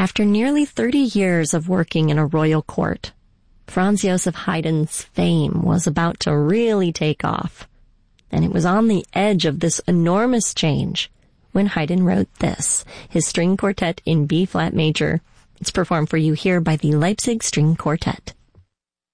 After nearly 30 years of working in a royal court, Franz Joseph Haydn's fame was about to really take off. And it was on the edge of this enormous change when Haydn wrote this, his string quartet in B-flat major. It's performed for you here by the Leipzig String Quartet.